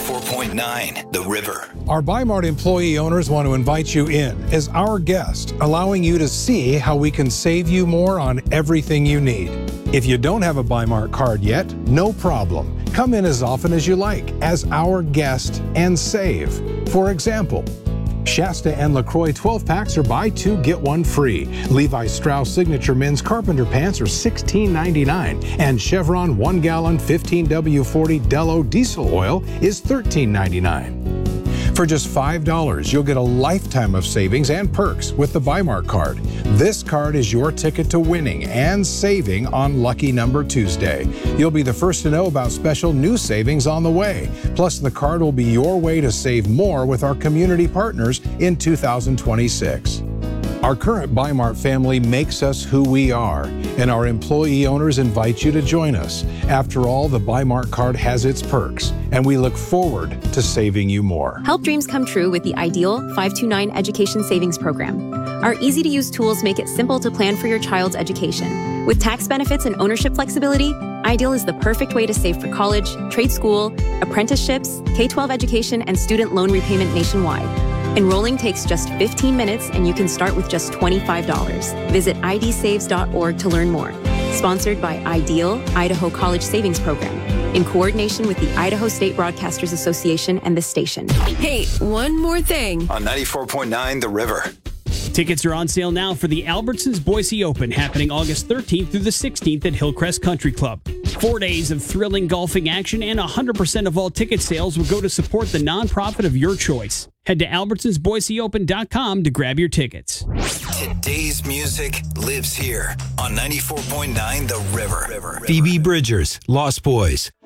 94.9 The River. Our Bi-Mart employee owners want to invite you in as our guest, allowing you to see how we can save you more on everything you need. If you don't have a Bi-Mart card yet, no problem. Come in as often as you like as our guest and save. For example, Shasta and LaCroix 12-packs are buy two, get one free. Levi Strauss Signature Men's Carpenter Pants are $16.99. And Chevron 1-gallon 15W40 Dello diesel oil is $13.99. For just $5, you'll get a lifetime of savings and perks with the Bi-Mart card. This card is your ticket to winning and saving on Lucky Number Tuesday. You'll be the first to know about special new savings on the way. Plus, the card will be your way to save more with our community partners in 2026. Our current Bi-Mart family makes us who we are, and our employee owners invite you to join us. After all, the Bi-Mart card has its perks, and we look forward to saving you more. Help dreams come true with the Ideal 529 Education Savings Program. Our easy-to-use tools make it simple to plan for your child's education. With tax benefits and ownership flexibility, Ideal is the perfect way to save for college, trade school, apprenticeships, K-12 education, and student loan repayment nationwide. Enrolling takes just 15 minutes, and you can start with just $25. Visit idsaves.org to learn more. Sponsored by Ideal, Idaho College Savings Program, in coordination with the Idaho State Broadcasters Association and this station. Hey, one more thing. On 94.9 The River. Tickets are on sale now for the Albertsons Boise Open, happening August 13th through the 16th at Hillcrest Country Club. 4 days of thrilling golfing action, and 100% of all ticket sales will go to support the nonprofit of your choice. Head to albertsonsboiseopen.com to grab your tickets. Today's music lives here on 94.9 The River. Phoebe Bridgers, Lost Boys.